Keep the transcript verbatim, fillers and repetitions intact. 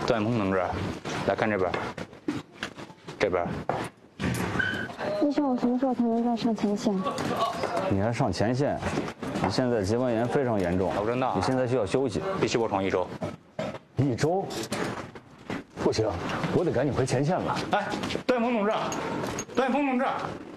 段鹏同志，来看这边，这边。 医生，我什么时候才能再上前线？ 你还上前线？你现在结膜炎非常严重， 脑震荡， 你现在需要休息， 必须卧床一周。 一周？不行，我得赶紧回前线了。 哎，段鹏同志，段鹏同志。